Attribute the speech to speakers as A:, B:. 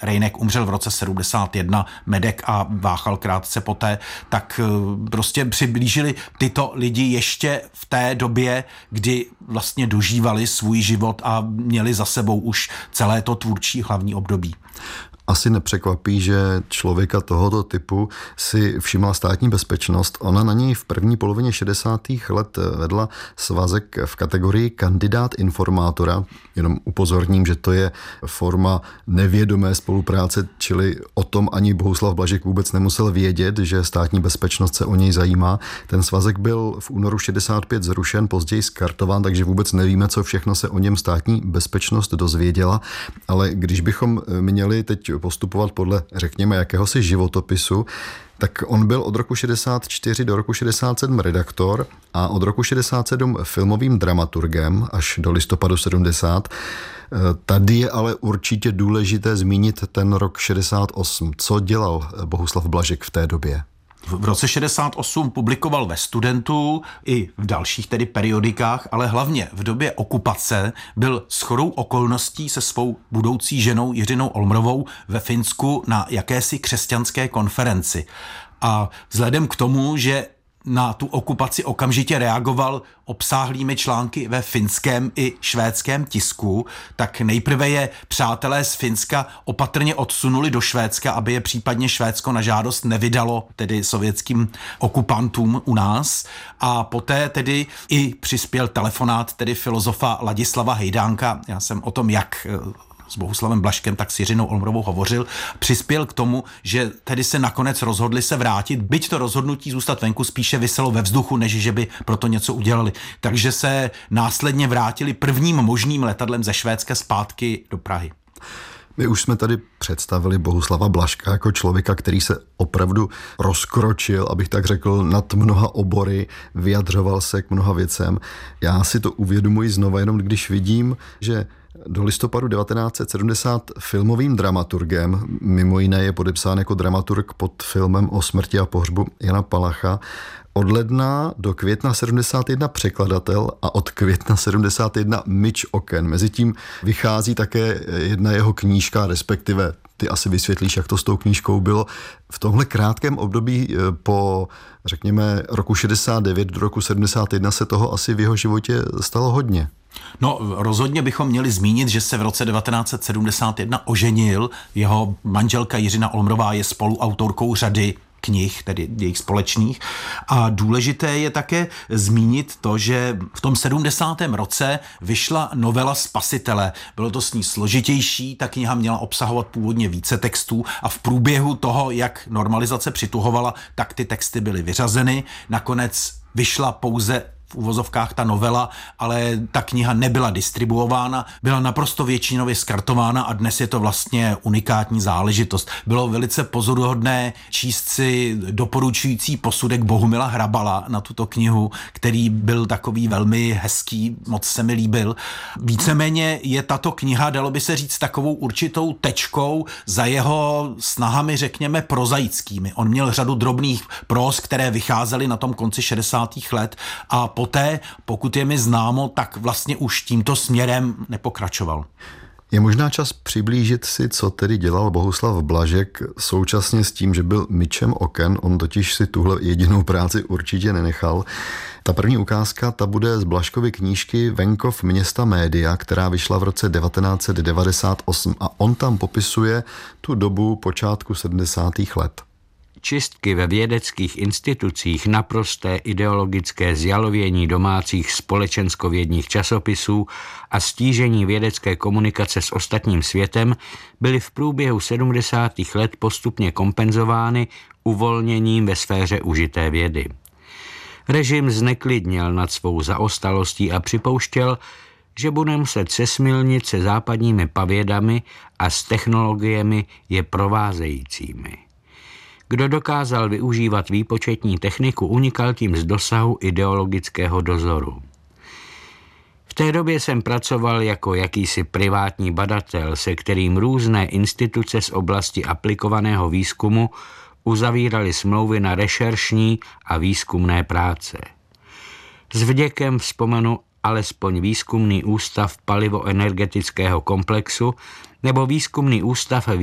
A: Rejnek umřel v roce 71, Medek a Váchal krátce poté, tak prostě přiblížili tyto lidi ještě v té době, kdy vlastně dožívali svůj život a měli za sebou už celé to tvůrčí hlavní období.
B: Asi nepřekvapí, že člověka tohoto typu si všimla Státní bezpečnost. Ona na něj v první polovině 60. let vedla svazek v kategorii kandidát informátora. Jenom upozorním, že to je forma nevědomé spolupráce, čili o tom ani Bohuslav Blažek vůbec nemusel vědět, že Státní bezpečnost se o něj zajímá. Ten svazek byl v únoru 65 zrušen, později skartován, takže vůbec nevíme, co všechno se o něm Státní bezpečnost dozvěděla, ale když bychom měli teď postupovat podle, řekněme, jakéhosi životopisu, tak on byl od roku 64 do roku 67 redaktor a od roku 67 filmovým dramaturgem až do listopadu 70. Tady je ale určitě důležité zmínit ten rok 68. Co dělal Bohuslav Blažek v té době?
A: V roce 68 publikoval ve Studentu i v dalších tedy periodikách, ale hlavně v době okupace byl shodou okolností se svou budoucí ženou Jiřinou Olmrovou ve Finsku na jakési křesťanské konferenci. A vzhledem k tomu, že na tu okupaci okamžitě reagoval obsáhlými články ve finském i švédském tisku, tak nejprve je přátelé z Finska opatrně odsunuli do Švédska, aby je případně Švédsko na žádost nevydalo tedy sovětským okupantům u nás. A poté tedy i přispěl telefonát tedy filozofa Ladislava Hejdánka. Já jsem o tom, jak s Bohuslavem Blažkem, tak s Jiřinou Olmrovou hovořil, přispěl k tomu, že tedy se nakonec rozhodli se vrátit, byť to rozhodnutí zůstat venku spíše viselo ve vzduchu, než že by proto něco udělali. Takže se následně vrátili prvním možným letadlem ze Švédska zpátky do Prahy.
B: My už jsme tady představili Bohuslava Blažka jako člověka, který se opravdu rozkročil, abych tak řekl, nad mnoha obory, vyjadřoval se k mnoha věcem. Já si to uvědomuji znova, jenom když vidím, že do listopadu 1970 filmovým dramaturgem, mimo jiné je podepsán jako dramaturg pod filmem o smrti a pohřbu Jana Palacha, od ledna do května 71 překladatel a od května 71 myč oken. Mezitím vychází také jedna jeho knížka, respektive ty asi vysvětlíš, jak to s tou knížkou bylo. V tomhle krátkém období po, řekněme, roku 69 do roku 71 se toho asi v jeho životě stalo hodně.
A: No, rozhodně bychom měli zmínit, že se v roce 1971 oženil. Jeho manželka Jiřina Olmrová je spoluautorkou řady knih, tedy jejich společných. A důležité je také zmínit to, že v tom 70. roce vyšla novela Spasitele. Bylo to s ní složitější, ta kniha měla obsahovat původně více textů a v průběhu toho, jak normalizace přituhovala, tak ty texty byly vyřazeny. Nakonec vyšla pouze v uvozovkách ta novela, ale ta kniha nebyla distribuována, byla naprosto většinově skartována a dnes je to vlastně unikátní záležitost. Bylo velice pozoruhodné číst si doporučující posudek Bohumila Hrabala na tuto knihu, který byl takový velmi hezký, moc se mi líbil. Víceméně je tato kniha, dalo by se říct, takovou určitou tečkou za jeho snahami, řekněme, prozaickými. On měl řadu drobných próz, které vycházely na tom konci 60. let a poté, pokud je mi známo, tak vlastně už tímto směrem nepokračoval.
B: Je možná čas přiblížit si, co tedy dělal Bohuslav Blažek současně s tím, že byl myčem oken. On totiž si tuhle jedinou práci určitě nenechal. Ta první ukázka, ta bude z Blažkovy knížky Venkov města média, která vyšla v roce 1998 a on tam popisuje tu dobu počátku 70. let.
C: Čistky ve vědeckých institucích, naprosté ideologické zjalovění domácích společenskovědních časopisů a stížení vědecké komunikace s ostatním světem byly v průběhu 70. let postupně kompenzovány uvolněním ve sféře užité vědy. Režim zneklidněl nad svou zaostalostí a připouštěl, že bude muset sesmilnit se západními pavědami a s technologiemi je provázejícími. Kdo dokázal využívat výpočetní techniku, unikal tím z dosahu ideologického dozoru. V té době jsem pracoval jako jakýsi privátní badatel, se kterým různé instituce z oblasti aplikovaného výzkumu uzavíraly smlouvy na rešeršní a výzkumné práce. S vděkem vzpomenu alespoň výzkumný ústav palivoenergetického komplexu nebo výzkumný ústav